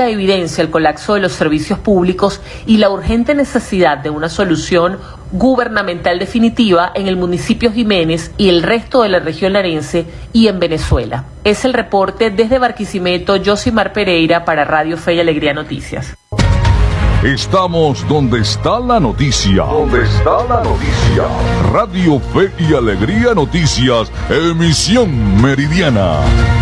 evidencia el colapso de los servicios públicos y la urgente necesidad de una solución gubernamental definitiva en el municipio Jiménez y el resto de la región larense y en Venezuela. Es el reporte desde Barquisimeto, Yosimar Pereira para Radio Fe y Alegría Noticias. Estamos donde está la noticia. Donde está la noticia. Radio Fe y Alegría Noticias, emisión meridiana.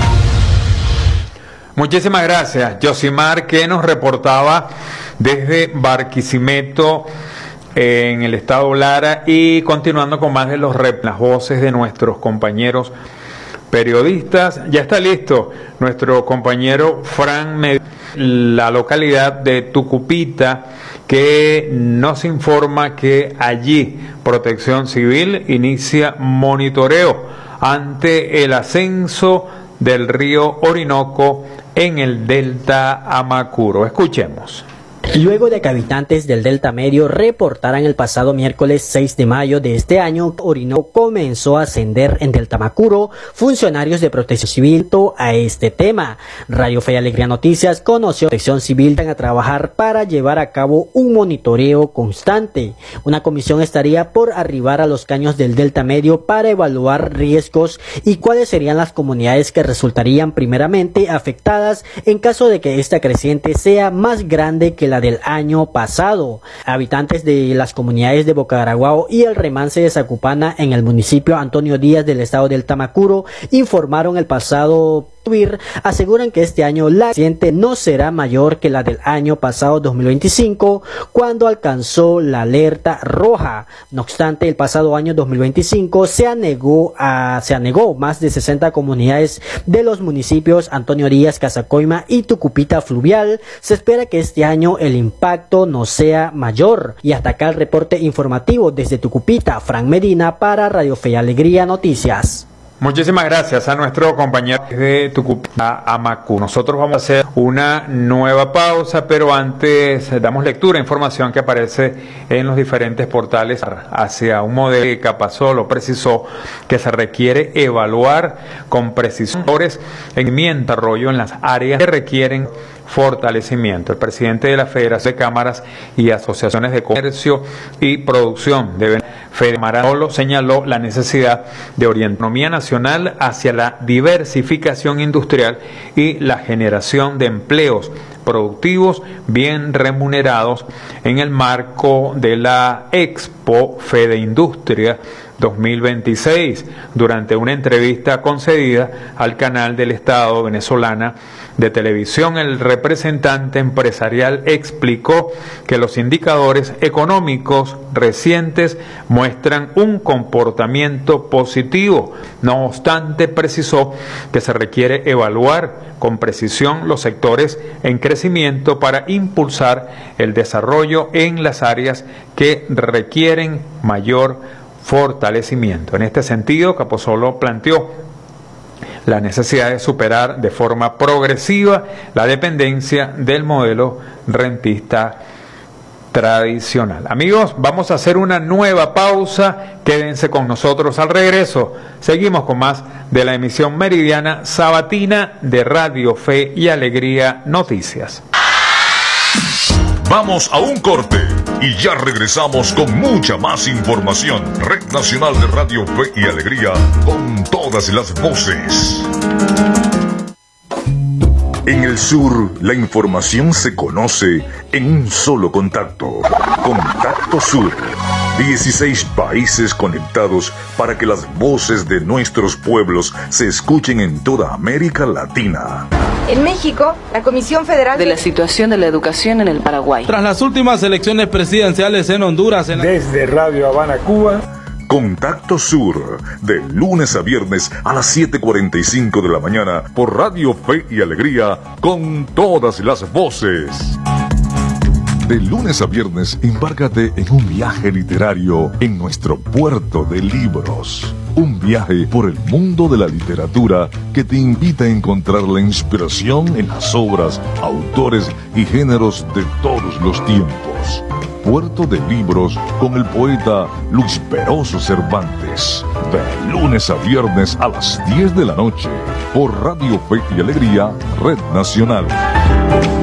Muchísimas gracias, Yosimar, que nos reportaba desde Barquisimeto, en el estado Lara, y continuando con más de las voces de nuestros compañeros periodistas. Ya está listo nuestro compañero Fran Medina, la localidad de Tucupita, que nos informa que allí Protección Civil inicia monitoreo ante el ascenso del río Orinoco en el delta Amacuro. Escuchemos. Luego de que habitantes del Delta Medio reportaran el pasado miércoles 6 de mayo de este año, Orinoco comenzó a ascender en Delta Amacuro, funcionarios de Protección Civil a este tema. Radio Fe y Alegría Noticias conoció que Protección Civil a trabajar para llevar a cabo un monitoreo constante. Una comisión estaría por arribar a los caños del Delta Medio para evaluar riesgos y cuáles serían las comunidades que resultarían primeramente afectadas en caso de que esta creciente sea más grande que la del año pasado. Habitantes de las comunidades de Bocaraguao y el Remance de Zacupana en el municipio Antonio Díaz del estado del Tamacuro informaron el pasado aseguran que este año la creciente no será mayor que la del año pasado 2025, cuando alcanzó la alerta roja. No obstante, el pasado año 2025 se anegó más de 60 comunidades de los municipios Antonio Díaz, Casacoima y Tucupita Fluvial. Se espera que este año el impacto no sea mayor. Y hasta acá el reporte informativo desde Tucupita, Fran Medina para Radio Fe y Alegría Noticias. Muchísimas gracias a nuestro compañero de Tucupita, Amacú. Nosotros vamos a hacer una nueva pausa, pero antes damos lectura a información que aparece en los diferentes portales hacia un modelo que Capasolo precisó que se requiere evaluar con precisión en desarrollo en las áreas que requieren fortalecimiento. El presidente de la Federación de Cámaras y Asociaciones de Comercio y Producción de Federación señaló la necesidad de orientar la economía nacional hacia la diversificación industrial y la generación de empleos productivos bien remunerados en el marco de la Expo Fede Industria 2026. Durante una entrevista concedida al canal del Estado venezolana de televisión, el representante empresarial explicó que los indicadores económicos recientes muestran un comportamiento positivo. No obstante, precisó que se requiere evaluar con precisión los sectores en crecimiento para impulsar el desarrollo en las áreas que requieren mayor fortalecimiento. En este sentido, Capasolo planteó la necesidad de superar de forma progresiva la dependencia del modelo rentista tradicional. Amigos, vamos a hacer una nueva pausa. Quédense con nosotros al regreso. Seguimos con más de la emisión meridiana sabatina de Radio Fe y Alegría Noticias. Vamos a un corte y ya regresamos con mucha más información. Red Nacional de Radio Fe y Alegría, con todas las voces. En el sur, la información se conoce en un solo contacto. Contacto Sur. 16 países conectados para que las voces de nuestros pueblos se escuchen en toda América Latina. En México, la Comisión Federal de la situación de la educación en el Paraguay. Tras las últimas elecciones presidenciales en Honduras. Desde Radio Habana, Cuba. Contacto Sur, de lunes a viernes a las 7:45 de la mañana por Radio Fe y Alegría, con todas las voces. De lunes a viernes, embárcate en un viaje literario en nuestro puerto de libros. Un viaje por el mundo de la literatura que te invita a encontrar la inspiración en las obras, autores y géneros de todos los tiempos. Puerto de Libros con el poeta Luis Peroso Cervantes. De lunes a viernes a las 10 de la noche por Radio Fe y Alegría, Red Nacional.